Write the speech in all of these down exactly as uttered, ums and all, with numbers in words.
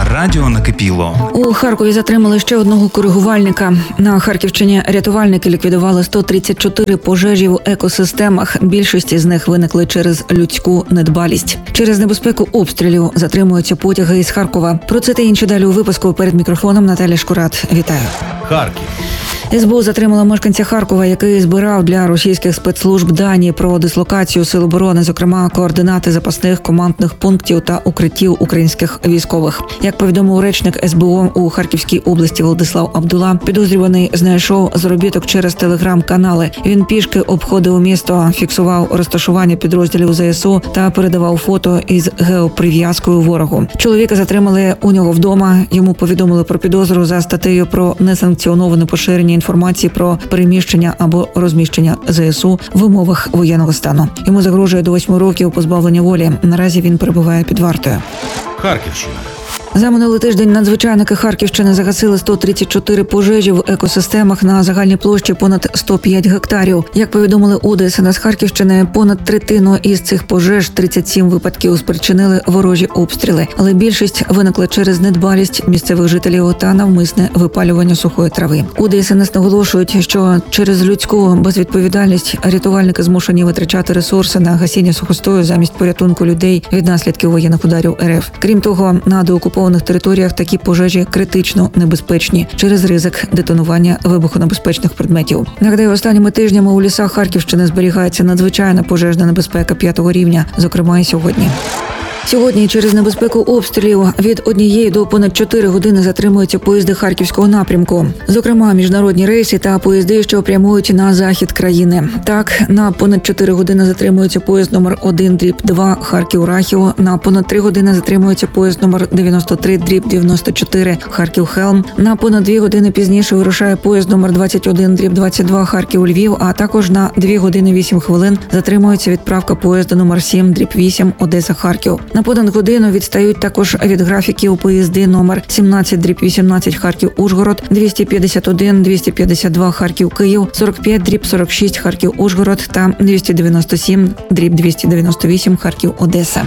на радіо накипіло. У Харкові затримали ще одного коригувальника. На Харківщині рятувальники ліквідували сто тридцять чотири пожежі в екосистемах. Більшість з них виникли через людську недбалість. Через небезпеку обстрілів затримуються потяги із Харкова. Про це та інші далі у випуску. Перед мікрофоном Наталя Шкурат. Вітаю. Харків. ес бе у затримала мешканця Харкова, який збирав для російських спецслужб дані про дислокацію сил оборони, зокрема координати запасних командних пунктів та укриттів українських військових. Як повідомив речник ес бе у у Харківській області Владислав Абдула, підозрюваний знайшов заробіток через телеграм-канали. Він пішки обходив місто, фіксував розташування підрозділів зе ес у та передавав фото із геоприв'язкою ворогу. Чоловіка затримали у нього вдома. Йому повідомили про підозру за статтею про несанкціоноване поширення інформації про переміщення або розміщення зе ес у в умовах воєнного стану. Йому загрожує до восьми років позбавлення волі. Наразі він перебуває під вартою. Харківщина. За минулий тиждень надзвичайники Харківщини загасили сто тридцять чотири пожежі в екосистемах на загальній площі понад сто п'ять гектарів. Як повідомили у де ес ен ес Харківщини, понад третину із цих пожеж, тридцять сім випадків, спричинили ворожі обстріли. Але більшість виникла через недбалість місцевих жителів та навмисне випалювання сухої трави. У де ес ен ес наголошують, що через людську безвідповідальність рятувальники змушені витрачати ресурси на гасіння сухостою замість порятунку людей від наслідків воєнних ударів ер еф. Крім того, на деокупованих на територіях такі пожежі критично небезпечні через ризик детонування вибухонебезпечних предметів. Нагадаю, останніми тижнями у лісах Харківщини зберігається надзвичайна пожежна небезпека п'ятого рівня, зокрема і сьогодні. Сьогодні через небезпеку обстрілів від однієї до понад чотири години затримуються поїзди харківського напрямку. Зокрема, міжнародні рейси та поїзди, що прямують на захід країни. Так, на понад чотири години затримується поїзд номер один дріб два Харків-Рахів, на понад три години затримується поїзд номер дев'яносто три дріб дев'яносто чотири Харків-Хелм, на понад дві години пізніше вирушає поїзд номер двадцять один дріб двадцять два Харків-Львів, а також на дві години вісім хвилин затримується відправка поїзда номер сім дріб вісім Одеса-Харків. На понад годину відстають також від графіків поїзди номер сімнадцять дріб вісімнадцять Харків-Ужгород, двісті п'ятдесят один двісті п'ятдесят два Харків-Київ, сорок п'ять дріб сорок шість Харків-Ужгород та двісті дев'яносто сім дріб двісті дев'яносто вісім Харків-Одеса.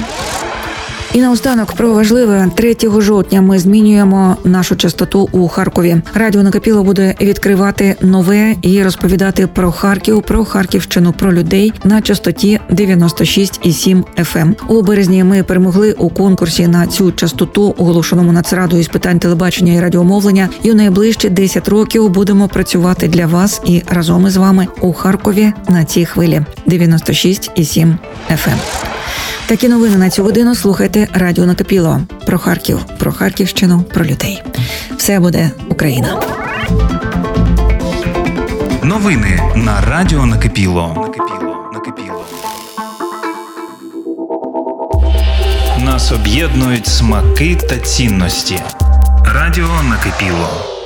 І наостанок про важливе. третього жовтня ми змінюємо нашу частоту у Харкові. Радіо Накипіло буде відкривати нове і розповідати про Харків, про Харківщину, про людей на частоті дев'яносто шість і сім еф ем. У березні ми перемогли у конкурсі на цю частоту, оголошеному Нацрадою із питань телебачення і радіомовлення. І у найближчі десять років будемо працювати для вас і разом із вами у Харкові на цій хвилі дев'яносто шість і сім еф ем. Такі новини на цю годину слухайте Радіо Накипіло. Про Харків, про Харківщину, про людей. Все буде Україна. Новини на Радіо Накипіло. Накипіло. Накипіло. Нас об'єднують смаки та цінності. Радіо Накипіло.